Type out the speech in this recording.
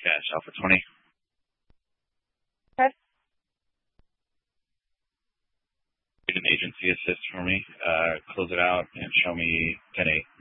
Cash Alpha 20. Okay. Need an agency assist for me. Close it out and show me 10-8.